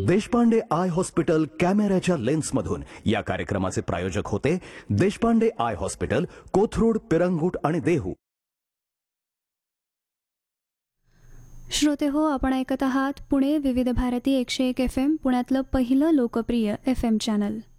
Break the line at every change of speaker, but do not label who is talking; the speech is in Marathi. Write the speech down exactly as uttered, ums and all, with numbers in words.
देशपांडे आय हॉस्पिटल कॅमेऱ्याच्या लेन्समधून या कार्यक्रमाचे प्रायोजक होते देशपांडे आय हॉस्पिटल, कोथरूड, पिरंगुट आणि देहू.
श्रोते हो, आपण ऐकत आहात पुणे विविध भारती एकशे एक एफ एम, पुण्यातलं पहिलं लोकप्रिय एफ एम चॅनल.